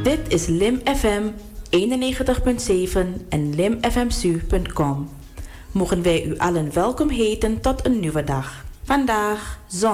Dit is Lim FM 91.7 en limfmsu.com. Mogen wij u allen welkom heten tot een nieuwe dag. Vandaag zondag.